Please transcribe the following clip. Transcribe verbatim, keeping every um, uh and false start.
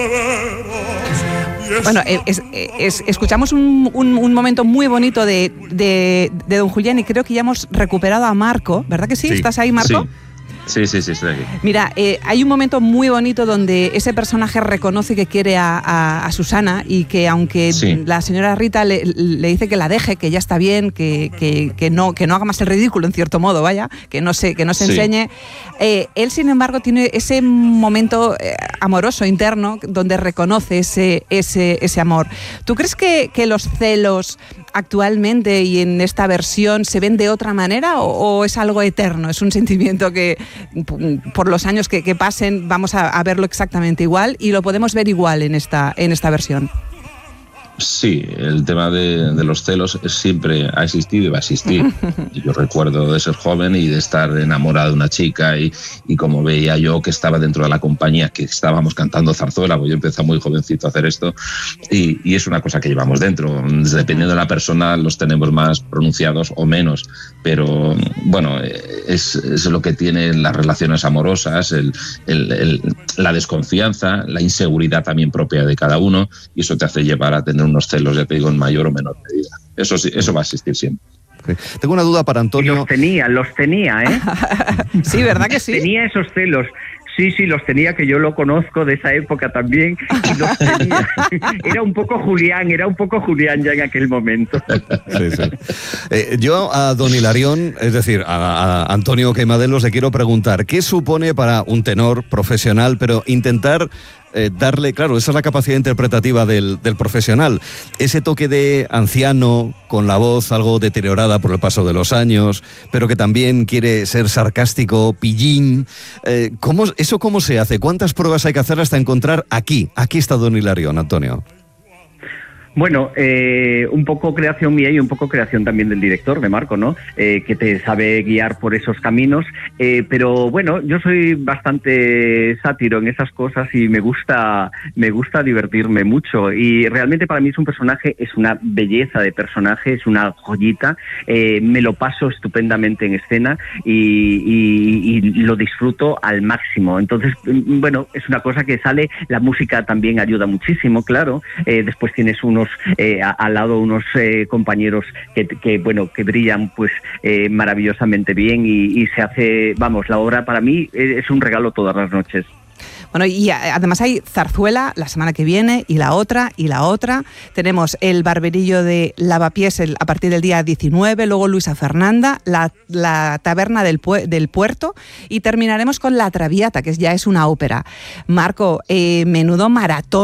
Bueno, es, es, escuchamos un, un, un momento muy bonito de, de, de don Julián y creo que ya hemos recuperado a Marco, ¿verdad que sí? sí ¿Estás ahí, Marco? Sí. Sí, sí, sí, estoy aquí. Mira, eh, hay un momento muy bonito donde ese personaje reconoce que quiere a, a, a Susana y que aunque sí. la señora Rita le, le dice que la deje, que ya está bien, que, que, que, no, que no haga más el ridículo en cierto modo, vaya, que no se, que no se sí. enseñe, eh, él sin embargo tiene ese momento eh, amoroso interno donde reconoce ese, ese, ese amor. ¿Tú crees que, que los celos actualmente y en esta versión se ven de otra manera o, o es algo eterno? Es un sentimiento que por los años que, que pasen vamos a, a verlo exactamente igual y lo podemos ver igual en esta, en esta versión. Sí, el tema de, de los celos siempre ha existido y va a existir. Yo recuerdo de ser joven y de estar enamorado de una chica y, y como veía yo que estaba dentro de la compañía, que estábamos cantando zarzuela, porque yo empecé muy jovencito a hacer esto y, y es una cosa que llevamos dentro. Dependiendo de la persona los tenemos más pronunciados o menos, pero bueno, es, es lo que tienen las relaciones amorosas, el, el, el, la desconfianza, la inseguridad también propia de cada uno y eso te hace llevar a tener unos celos, ya te digo, en mayor o menor medida. Eso sí, eso va a existir siempre. Okay. Tengo una duda para Antonio. Y los tenía, los tenía, ¿eh? Sí, ¿verdad que sí? Tenía esos celos. Sí, sí, los tenía, que yo lo conozco de esa época también, y los tenía. Era un poco Julián, era un poco Julián ya en aquel momento. Sí, sí. Eh, yo a don Hilarión, es decir, a, a Antonio Queimadelos, le quiero preguntar, ¿qué supone para un tenor profesional, pero intentar Eh, darle, claro, esa es la capacidad interpretativa del, del profesional, ese toque de anciano con la voz algo deteriorada por el paso de los años, pero que también quiere ser sarcástico, pillín, eh, ¿cómo, ¿eso cómo se hace? ¿Cuántas pruebas hay que hacer hasta encontrar aquí? Aquí está don Hilarión, Antonio. Bueno, eh, un poco creación mía y un poco creación también del director, de Marco, ¿no? Eh, que te sabe guiar por esos caminos, eh, pero bueno, yo soy bastante sátiro en esas cosas y me gusta, me gusta divertirme mucho y realmente para mí es un personaje, es una belleza de personaje, es una joyita, eh, me lo paso estupendamente en escena y, y, y lo disfruto al máximo. Entonces, bueno, es una cosa que sale, la música también ayuda muchísimo, claro, eh, después tienes unos Eh, al lado unos eh, compañeros que, que bueno que brillan pues eh, maravillosamente bien y, y se hace, vamos, la obra para mí es un regalo todas las noches. Bueno, y además hay zarzuela la semana que viene y la otra y la otra. Tenemos el Barberillo de Lavapiés el, a partir del día diecinueve, luego Luisa Fernanda, la, la Taberna del, Pu- del Puerto y terminaremos con La Traviata, que ya es una ópera. Marco, eh, menudo maratón